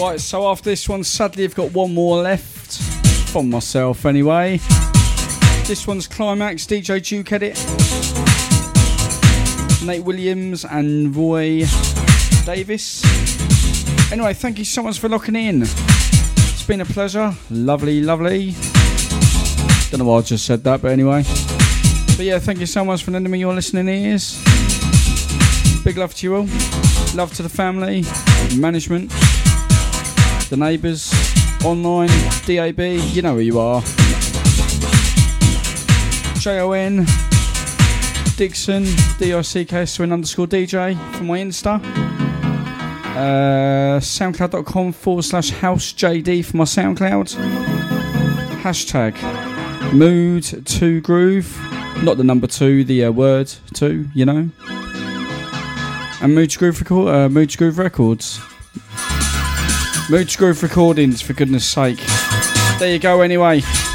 Right, so after this one, sadly I've got one more left. From myself anyway. This one's Climax, DJ Duke edit. Nate Williams and Roy Davis. Anyway, thank you so much for locking in. It's been a pleasure. Lovely, lovely. Don't know why I just said that, but anyway. But yeah, thank you so much for lending me your listening ears. Big love to you all. Love to the family, management, the neighbours, online, DAB, you know who you are. JON, Dixon, DICKSWIN_DJ for my Insta. Soundcloud.com/housejd for my Soundcloud. Hashtag Mood2Groove. Not the number 2, the word 2, you know. And Mood2Groove Records. Mood2Groove Recordings, for goodness sake. There you go anyway.